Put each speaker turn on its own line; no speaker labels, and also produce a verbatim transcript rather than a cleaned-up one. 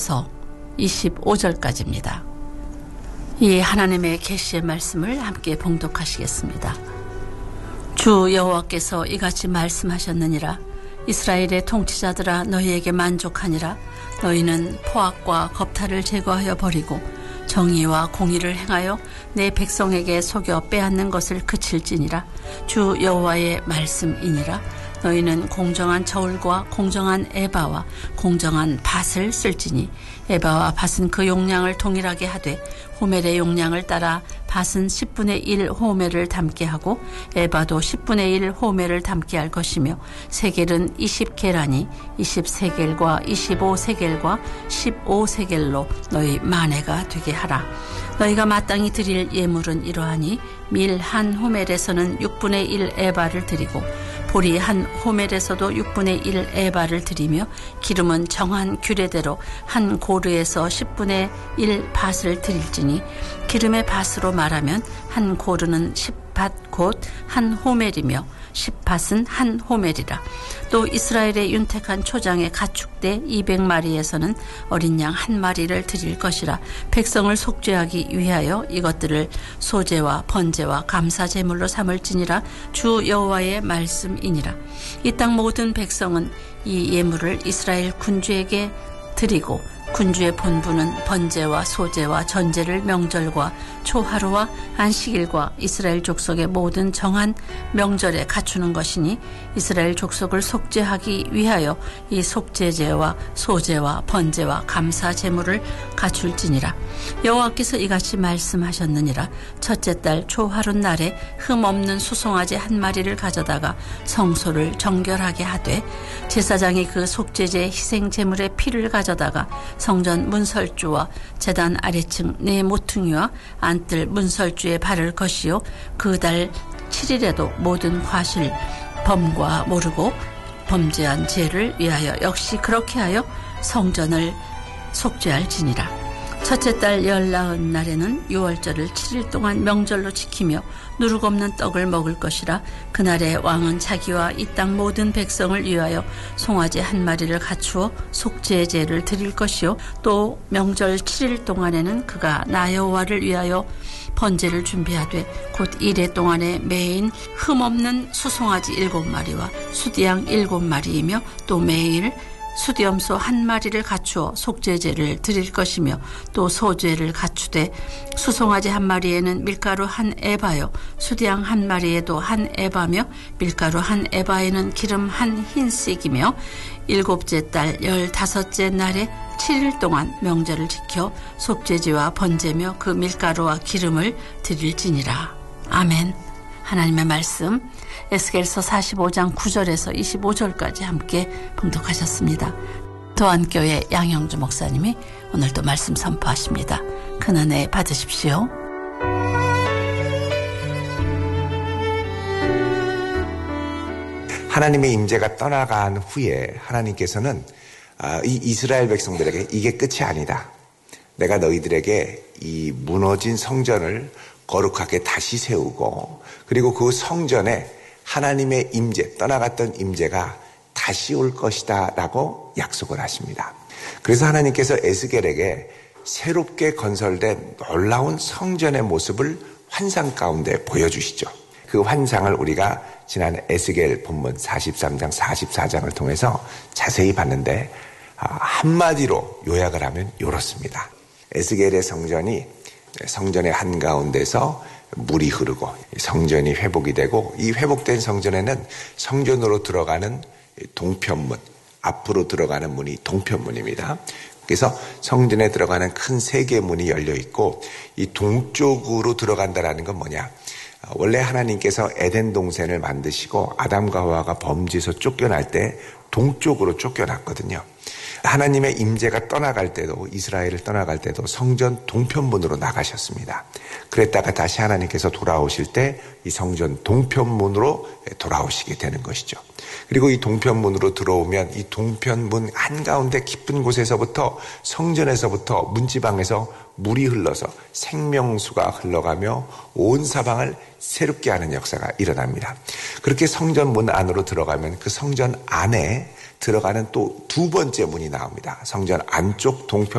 절에서 이십오 절까지입니다. 이 하나님의 계시의 말씀을 함께 봉독하시겠습니다. 주 여호와께서 이같이 말씀하셨느니라. 이스라엘의 통치자들아, 너희에게 만족하니라. 너희는 포악과 겁탈을 제거하여 버리고 정의와 공의를 행하여 내 백성에게 속여 빼앗는 것을 그칠지니라. 주 여호와의 말씀이니라. 너희는 공정한 저울과 공정한 에바와 공정한 밭을 쓸지니 에바와 밭은 그 용량을 동일하게 하되 호멜의 용량을 따라 밭은 십분의 일 호멜을 담게 하고 에바도 십분의 일 호멜을 담게 할 것이며 세겔은 이십 게라니 이십 세겔과 이십오 세겔과 십오 세겔로 너희 만회가 되게 하라. 너희가 마땅히 드릴 예물은 이러하니 밀 한 호멜에서는 육분의 일 에바를 드리고 보리 한 호멜에서도 육분의 일 에바를 드리며 기름은 정한 규례대로 한 고르에서 십분의 일 밭을 드릴지니 기름의 밭으로 말하면 한 고르는 십밭 곧 한 호멜이며 십밭은 한 호멜이라. 또 이스라엘의 윤택한 초장의 가축대 이백 마리에서는 어린 양 한 마리를 드릴 것이라. 백성을 속죄하기 위하여 이것들을 소제와 번제와 감사 제물로 삼을지니라. 주 여호와의 말씀이니라. 이 땅 모든 백성은 이 예물을 이스라엘 군주에게 드리고 군주의 본부는 번제와 소제와 전제를 명절과 초하루와 안식일과 이스라엘 족속의 모든 정한 명절에 갖추는 것이니 이스라엘 족속을 속죄하기 위하여 이 속죄제와 소제와 번제와 감사 제물을 갖출지니라. 여호와께서 이같이 말씀하셨느니라. 첫째 달 초하루 날에 흠 없는 수송아지 한 마리를 가져다가 성소를 정결하게 하되 제사장이 그 속죄제 희생 제물의 피를 가져다가 성전 문설주와 제단 아래층 네 모퉁이와 안뜰 문설주에 바를 것이요 그 달 칠 일에도 모든 과실 범과 모르고 범죄한 죄를 위하여 역시 그렇게 하여 성전을 속죄할지니라. 첫째 달 열나흔 날에는 유월절을 칠 일 동안 명절로 지키며 누룩 없는 떡을 먹을 것이라. 그날에 왕은 자기와 이 땅 모든 백성을 위하여 송아지 한 마리를 갖추어 속죄제를 드릴 것이요 또 명절 칠 일 동안에는 그가 나 여호와를 위하여 번제를 준비하되 곧 이래 동안에 매인 흠없는 수송아지 일곱 마리와 수디양 일곱 마리이며 또 매일 수디염소 한 마리를 갖추어 속죄제를 드릴 것이며 또 소제를 갖추되 수송아지 한 마리에는 밀가루 한 에바요 수디양 한 마리에도 한 에바며 밀가루 한 에바에는 기름 한 흰씩이며 일곱째 달 열다섯째 날에 칠 일 동안 명절을 지켜 속죄제와 번제며 그 밀가루와 기름을 드릴지니라. 아멘. 하나님의 말씀 에스겔서 사십오 장 구 절에서 이십오 절까지 함께 봉독하셨습니다. 도안교회 양영주 목사님이 오늘도 말씀 선포하십니다. 큰 은혜 받으십시오.
하나님의 임재가 떠나간 후에 하나님께서는 이 이스라엘 백성들에게 이게 끝이 아니다. 내가 너희들에게 이 무너진 성전을 거룩하게 다시 세우고 그리고 그 성전에 하나님의 임재, 떠나갔던 임재가 다시 올 것이다 라고 약속을 하십니다. 그래서 하나님께서 에스겔에게 새롭게 건설된 놀라운 성전의 모습을 환상 가운데 보여주시죠. 그 환상을 우리가 지난 에스겔 본문 사십삼 장 사십사 장을 통해서 자세히 봤는데 한마디로 요약을 하면 이렇습니다. 에스겔의 성전이 성전의 한가운데서 물이 흐르고 성전이 회복이 되고 이 회복된 성전에는 성전으로 들어가는 동편문, 앞으로 들어가는 문이 동편문입니다. 그래서 성전에 들어가는 큰 세 개의 문이 열려 있고 이 동쪽으로 들어간다라는 건 뭐냐? 원래 하나님께서 에덴 동산을 만드시고 아담과 하와가 범죄에서 쫓겨날 때 동쪽으로 쫓겨났거든요. 하나님의 임재가 떠나갈 때도 이스라엘을 떠나갈 때도 성전 동편문으로 나가셨습니다. 그랬다가 다시 하나님께서 돌아오실 때 이 성전 동편문으로 돌아오시게 되는 것이죠. 그리고 이 동편문으로 들어오면 이 동편문 한가운데 깊은 곳에서부터 성전에서부터 문지방에서 물이 흘러서 생명수가 흘러가며 온 사방을 새롭게 하는 역사가 일어납니다. 그렇게 성전 문 안으로 들어가면 그 성전 안에 들어가는 또 두 번째 문이 나옵니다. 성전 안쪽 동편